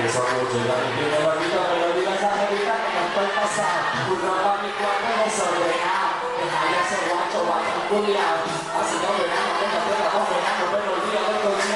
Eso mucho, la que tiene barrita, pero diga esa jevita que no estoy pasado. Un ropa a mi cuarto desordenado. Deja ya ese guacho, guacho, culiao. Así no verano, venga, venga, vos verano,